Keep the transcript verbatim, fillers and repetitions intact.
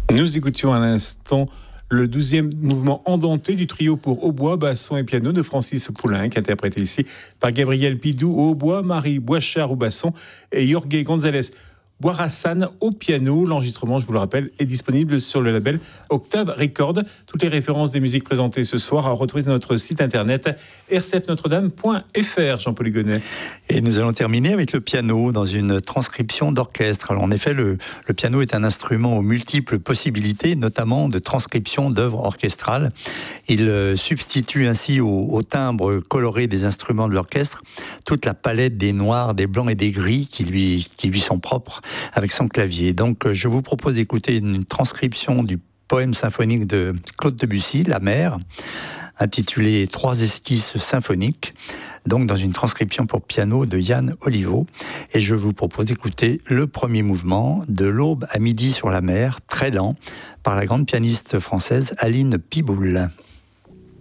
Nous écoutions à l'instant le douzième mouvement andenté du trio pour hautbois, basson et piano de Francis Poulenc, interprété ici par Gabriel Pidou au hautbois, Marie Boischard au basson et Jorge González Boirassan au piano. L'enregistrement, je vous le rappelle, est disponible sur le label Octave Record. Toutes les références des musiques présentées ce soir à retrouver sur notre site internet r c f notre dame point f r. Jean-Paul Hugonnet. Et nous allons terminer avec le piano dans une transcription d'orchestre. Alors en effet, le, le piano est un instrument aux multiples possibilités, notamment de transcription d'œuvres orchestrales. Il euh, substitue ainsi au, au timbre coloré des instruments de l'orchestre toute la palette des noirs, des blancs et des gris qui lui, qui lui sont propres avec son clavier. Donc je vous propose d'écouter une transcription du poème symphonique de Claude Debussy, La Mer, intitulé Trois esquisses symphoniques, donc dans une transcription pour piano de Yann Oliveau. Et je vous propose d'écouter le premier mouvement, De l'aube à midi sur la mer, très lent, par la grande pianiste française Aline Piboul.